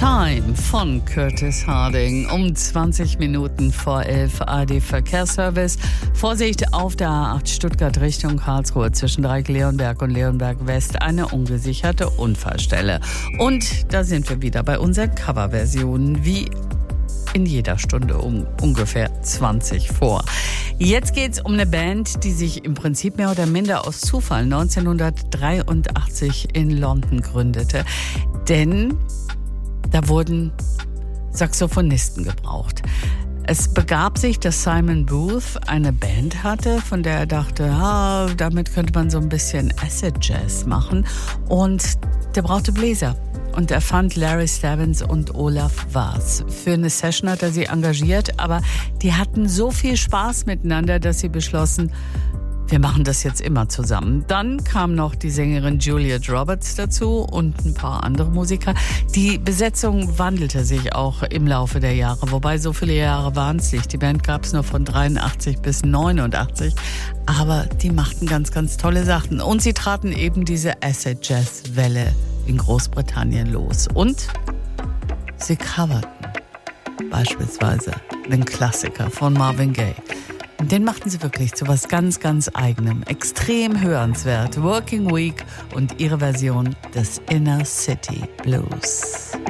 Time von Curtis Harding um 20 Minuten vor 11 ARD Verkehrsservice. Vorsicht auf der A8 Stuttgart Richtung Karlsruhe zwischen Dreieck-Leonberg und Leonberg West eine ungesicherte Unfallstelle. Und da sind wir wieder bei unseren Coverversionen, wie in jeder Stunde um ungefähr 20 vor. Jetzt geht's um eine Band, die sich im Prinzip mehr oder minder aus Zufall 1983 in London gründete. Denn da wurden Saxophonisten gebraucht. Es begab sich, dass Simon Booth eine Band hatte, von der er dachte, damit könnte man so ein bisschen Acid Jazz machen. Und der brauchte Bläser. Und er fand Larry Stebbins und Olaf Vaz. Für eine Session hat er sie engagiert, aber die hatten so viel Spaß miteinander, dass sie beschlossen, wir machen das jetzt immer zusammen. Dann kam noch die Sängerin Juliet Roberts dazu und ein paar andere Musiker. Die Besetzung wandelte sich auch im Laufe der Jahre, wobei so viele Jahre waren es nicht. Die Band gab es nur von 83 bis 89, aber die machten ganz, ganz tolle Sachen. Und sie traten eben diese Acid-Jazz-Welle in Großbritannien los. Und sie coverten beispielsweise den Klassiker von Marvin Gaye. Den machten sie wirklich zu was ganz, ganz Eigenem. Extrem hörenswert. Working Week und ihre Version des Inner City Blues.